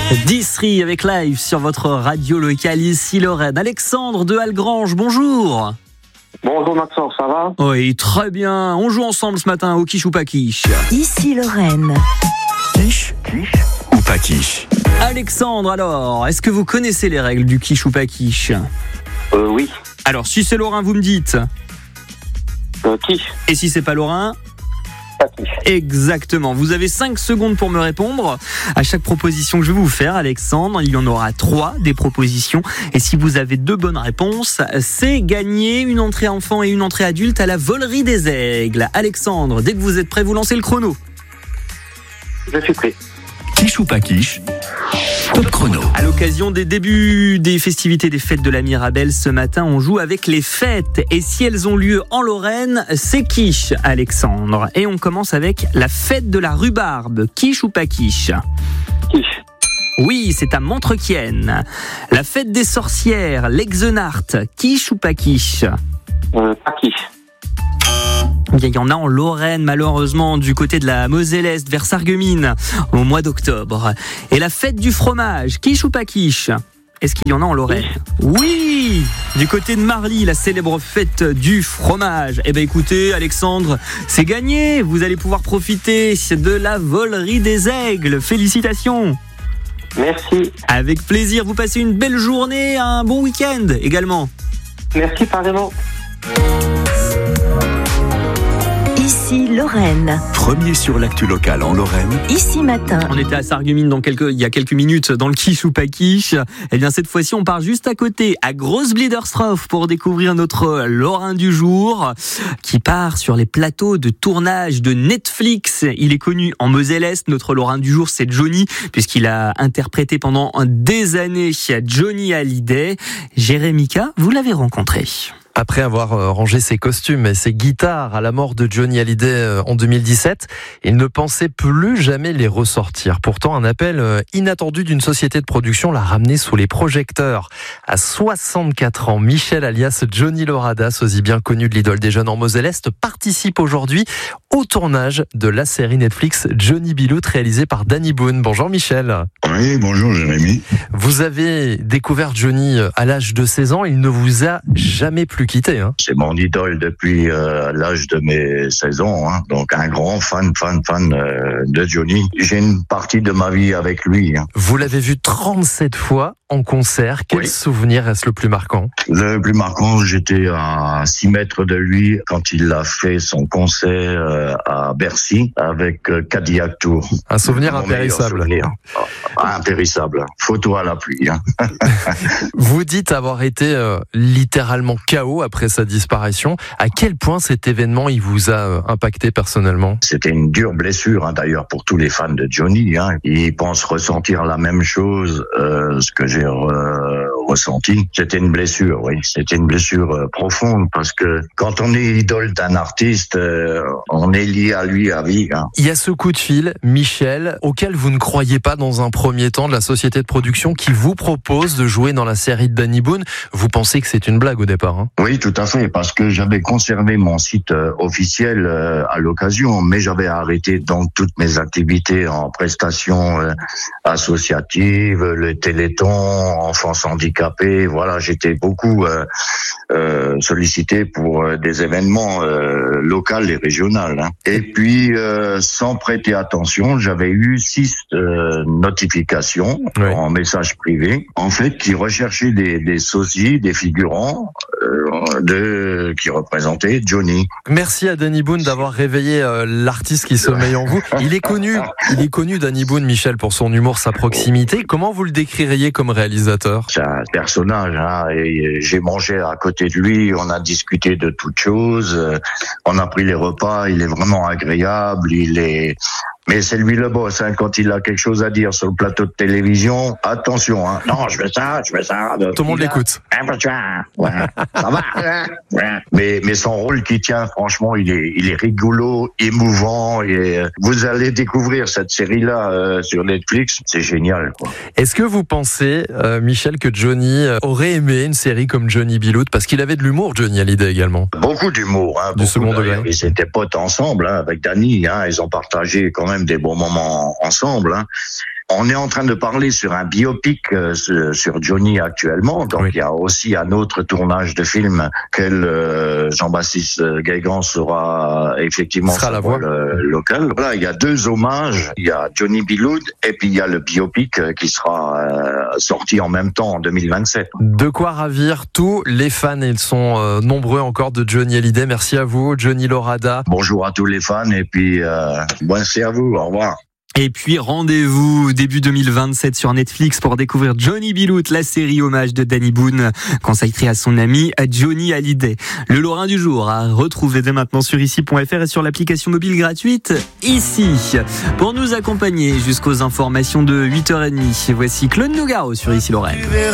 Dissery avec Live sur votre radio locale ici Lorraine. Alexandre de Algrange, bonjour. Bonjour Maxence, ça va? Oui, très bien. On joue ensemble ce matin au quiche ou pas quiche. Ici Lorraine. Quiche ou pas quiche? Alexandre, alors, est-ce que vous connaissez les règles du quiche ou pas quiche? Oui. Alors, si c'est Lorrain, vous me dites. Quiche. Et si c'est pas Lorrain? Pas quiche. Exactement. Vous avez 5 secondes pour me répondre à chaque proposition que je vais vous faire, Alexandre. Il y en aura 3 des propositions. Et si vous avez 2 bonnes réponses, c'est gagné une entrée enfant et une entrée adulte à la volerie des aigles. Alexandre, dès que vous êtes prêt, vous lancez le chrono. Je suis prêt. Quiche ou pas quiche? Top chrono. À l'occasion des débuts des festivités des fêtes de la Mirabelle, ce matin, on joue avec les fêtes. Et si elles ont lieu en Lorraine, c'est quiche, Alexandre. Et on commence avec la fête de la rhubarbe. Quiche ou pas quiche? Quiche. Oui, c'est à Montrequienne. La fête des sorcières, l'Exenart. Quiche ou pas quiche? Pas quiche. Il y en a en Lorraine, malheureusement, du côté de la Moselle-Est, vers Sarreguemines, au mois d'octobre. Et la fête du fromage, quiche ou pas quiche? Est-ce qu'il y en a en Lorraine? Oui, du côté de Marly, la célèbre fête du fromage. Eh bien écoutez, Alexandre, c'est gagné. Vous allez pouvoir profiter de la volerie des aigles. Félicitations. Merci. Avec plaisir, vous passez une belle journée, un bon week-end également. Merci, pareillement. Ici Lorraine. Premier sur l'actu locale en Lorraine. Ici Matin. On était à Sarreguemines il y a quelques minutes dans le quiche ou pas quiche. Eh bien cette fois-ci on part juste à côté, à Grosse-Bliedershof, pour découvrir notre Lorrain du jour qui part sur les plateaux de tournage de Netflix. Il est connu en Moselle-Est. Notre Lorrain du jour, c'est Johnny, puisqu'il a interprété pendant des années Johnny Hallyday. Jérémika, vous l'avez rencontré. Après avoir rangé ses costumes et ses guitares à la mort de Johnny Hallyday en 2017, il ne pensait plus jamais les ressortir. Pourtant, un appel inattendu d'une société de production l'a ramené sous les projecteurs. À 64 ans, Michel alias Johnny Lauradas, aussi bien connu de l'idole des jeunes en Moselle-Est, participe aujourd'hui au tournage de la série Netflix Johnny B. Loot, réalisée par Danny Boone. Bonjour Michel. Oui, bonjour Jérémy. Vous avez découvert Johnny à l'âge de 16 ans, il ne vous a jamais plus quitté. Hein. C'est mon idole depuis l'âge de mes 16 ans, hein. Donc un grand fan de Johnny. J'ai une partie de ma vie avec lui. Hein. Vous l'avez vu 37 fois en concert. Quel souvenir est-ce le plus marquant? Le plus marquant, j'étais à 6 mètres de lui quand il a fait son concert à Bercy avec Cadillac Tour. Un souvenir impérissable. Impérissable. Photo à l'appui. Hein. Vous dites avoir été littéralement KO après sa disparition. À quel point cet événement il vous a impacté personnellement? C'était une dure blessure, hein, d'ailleurs, pour tous les fans de Johnny. Hein. Ils pensent ressentir la même chose, ce que j'ai ressenti. C'était une blessure, oui. C'était une blessure profonde parce que quand on est idole d'un artiste, on est lié à lui à vie. Hein. Il y a ce coup de fil, Michel, auquel vous ne croyez pas dans un premier temps, de la société de production qui vous propose de jouer dans la série de Danny Boone. Vous pensez que c'est une blague au départ, hein? Oui, tout à fait, parce que j'avais conservé mon site officiel à l'occasion, mais j'avais arrêté donc toutes mes activités en prestations associatives, le Téléthon, enfance handicapée. Voilà, j'étais beaucoup sollicité pour des événements locaux et régionaux. Hein. Et puis, sans prêter attention, j'avais eu 6 notifications en message privé, en fait, qui recherchaient des sosies, des figurants qui représentaient Johnny. Merci à Danny Boone d'avoir réveillé l'artiste qui sommeille en vous. Il est connu Danny Boone, Michel, pour son humour, sa proximité. Comment vous le décririez comme réalisateur? C'est un personnage, hein, et j'ai mangé à côté de lui, on a discuté de toutes choses, on a pris les repas, il est vraiment agréable, mais c'est lui le boss, hein, quand il a quelque chose à dire sur le plateau de télévision, attention, hein. Non, je fais ça. Tout le monde l'écoute. Ouais, ça va. Mais son rôle qui tient, franchement, il est rigolo, émouvant, et vous allez découvrir cette série-là sur Netflix, c'est génial, quoi. Est-ce que vous pensez, Michel, que Johnny aurait aimé une série comme Johnny B. Loot, parce qu'il avait de l'humour, Johnny Hallyday également? Beaucoup d'humour, hein, du second degré. Ils étaient potes ensemble, hein, avec Danny, hein, ils ont partagé quand même des bons moments ensemble, hein. On est en train de parler sur un biopic sur Johnny actuellement. Donc, il y a aussi un autre tournage de film que Jean-Baptiste Guégan sera effectivement sera la voix local. Voilà, il y a 2 hommages. Il y a Johnny B. Loud et puis il y a le biopic qui sera sorti en même temps en 2027. De quoi ravir tous les fans. Ils sont nombreux encore de Johnny Hallyday. Merci à vous, Johnny Laurada. Bonjour à tous les fans et puis merci à vous. Au revoir. Et puis rendez-vous début 2027 sur Netflix pour découvrir Johnny B. Loud, la série hommage de Danny Boone consacrée à son ami Johnny Hallyday. Le Lorrain du jour à retrouver dès maintenant sur ici.fr et sur l'application mobile gratuite Ici. Pour nous accompagner jusqu'aux informations de 8h30, voici Claude Nougaro sur Ici Lorraine.